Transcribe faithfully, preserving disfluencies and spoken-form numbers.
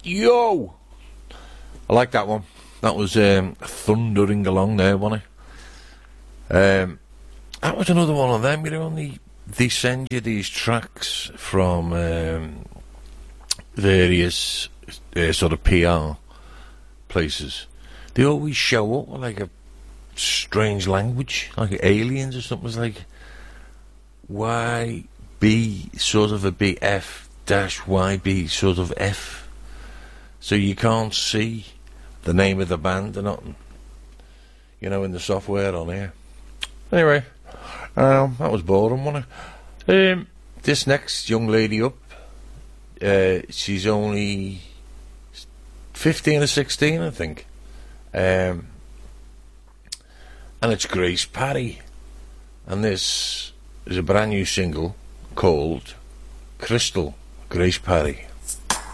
Yo! I like that one. That was um, thundering along there, wasn't it? Um, that was another one of them, you know, they, they send you these tracks from um, various uh, sort of P R places. They always show up with like a strange language, like aliens or something. It's like Y B sort of a B F dash Y B sort of F. So you can't see the name of the band or nothing, you know, in the software on here. Anyway, um, that was boring, wasn't it? Um, this next young lady up, uh, she's only fifteen or sixteen, I think. Um, and it's Grace Parry. And this is a brand new single called Crystal, Grace Parry.